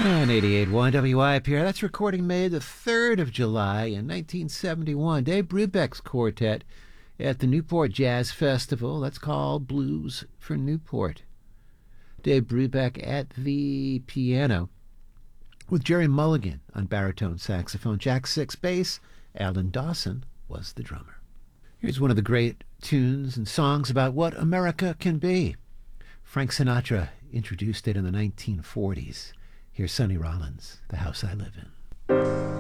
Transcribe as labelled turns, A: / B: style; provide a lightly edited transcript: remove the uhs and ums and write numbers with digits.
A: On 88.1 WIPR, that's recording made the 3rd of July in 1971. Dave Brubeck's quartet at the Newport Jazz Festival. That's called Blues for Newport. Dave Brubeck at the piano with Jerry Mulligan on baritone saxophone. Jack Six bass. Alan Dawson was the drummer. Here's one of the great tunes and songs about what America can be. Frank Sinatra introduced it in the 1940s. Here's Sonny Rollins, The House I Live In.